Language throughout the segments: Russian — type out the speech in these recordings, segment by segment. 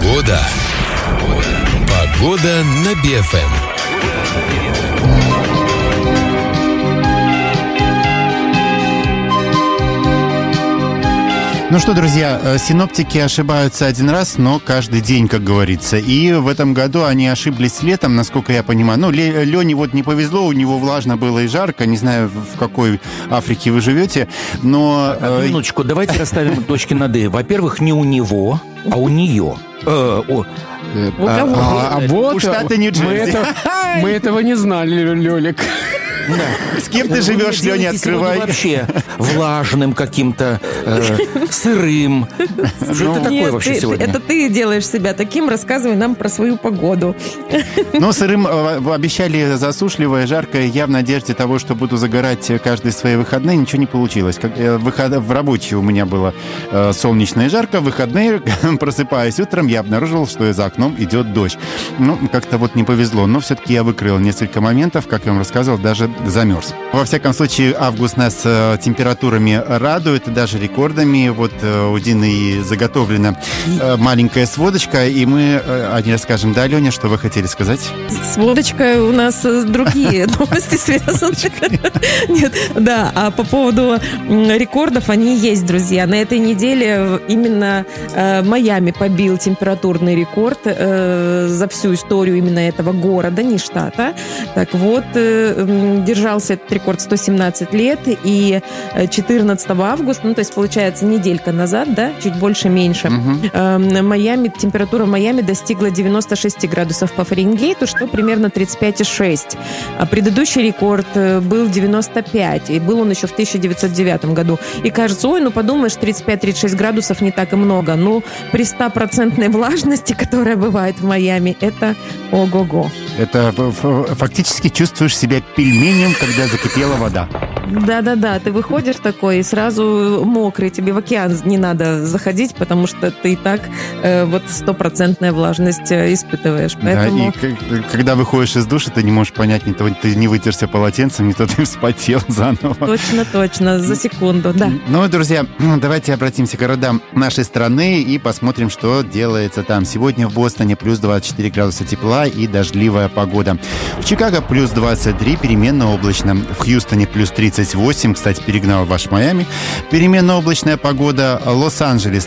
Погода на БФМ. Ну что, друзья, синоптики ошибаются один раз, но каждый день, как говорится. И в этом году они ошиблись летом, насколько я понимаю. Ну, Лене вот не повезло, у него влажно было и жарко. Не знаю, в какой Африке вы живете, но... Минуточку, давайте расставим точки над «и». Во-первых, не у него, а у нее. Вот штата Нью-Джерси. Мы этого не знали, Лёлик. С кем ты живешь, Леня, открывай. Вообще влажным каким-то, сырым. Что это такое вообще сегодня? Это ты делаешь себя таким, рассказывай нам про свою погоду. Ну, сырым обещали засушливое, жаркое. Я в надежде того, что буду загорать каждые свои выходные, ничего не получилось. В рабочие у меня было солнечно и жарко. В выходные, просыпаясь утром, я обнаружил, что за окном идет дождь. Ну, как-то вот не повезло. Но все-таки я выкрыл несколько моментов, как я вам рассказывал, даже замерз. Во всяком случае, август нас температурами радует, даже рекордами. Вот у Дины заготовлена маленькая сводочка, и мы о ней расскажем. Да, Леня, что вы хотели сказать? Сводочка у нас другие новости связаны. Нет, да, а по поводу рекордов, они есть, друзья. На этой неделе именно Майами побил температурный рекорд за всю историю именно этого города, не штата. Так вот, держался этот рекорд 117 лет, и 14 августа, ну, то есть, получается, неделька назад, да, чуть больше-меньше, Майами, температура в Майами достигла 96 градусов по Фаренгейту, что примерно 35,6. А предыдущий рекорд был 95, и был он еще в 1909 году. И кажется, ой, ну, подумаешь, 35-36 градусов не так и много. Ну, при 100% влажности, которая бывает в Майами, это ого-го. Это фактически чувствуешь себя пельменем, когда закипела вода. Да-да-да, ты выходишь такой и сразу мокрый, тебе в океан не надо заходить, потому что ты и так вот 100% влажность испытываешь. Поэтому... Да, и когда выходишь из душа, ты не можешь понять, не то ты не вытерся полотенцем, не то ты вспотел заново. Точно, за секунду, да. Ну, друзья, давайте обратимся к городам нашей страны и посмотрим, что делается там. Сегодня в Бостоне плюс 24 градуса тепла и дождливая погода. В Чикаго плюс 23, переменно облачно. В Хьюстоне плюс 38, кстати, перегнал ваш Майами. Переменно облачная погода. Лос-Анджелес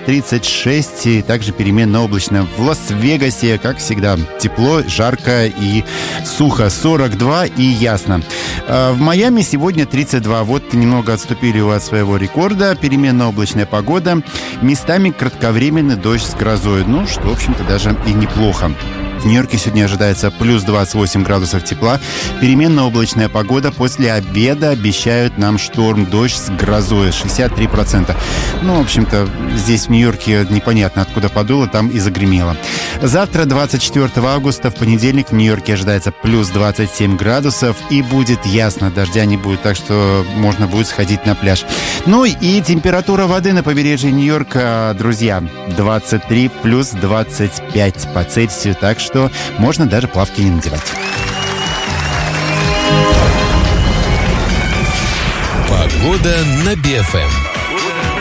36, и также переменно облачно. В Лас-Вегасе, как всегда, тепло, жарко и сухо. 42 и ясно. В Майами сегодня 32. Вот немного отступили от своего рекорда. Переменно облачная погода. Местами кратковременный дождь с грозой. Ну, что, в общем-то, даже и неплохо. В Нью-Йорке сегодня ожидается плюс 28 градусов тепла. Переменно облачная погода. После обеда обещают нам шторм, дождь с грозой. 63%. Ну, в общем-то, здесь в Нью-Йорке непонятно, откуда подуло, там и загремело. Завтра, 24 августа, в понедельник в Нью-Йорке ожидается плюс 27 градусов. И будет ясно, дождя не будет, так что можно будет сходить на пляж. Ну и температура воды на побережье Нью-Йорка, друзья, 23 плюс 25 по Цельсию. Так что можно даже плавки не надевать. Погода на БФМ.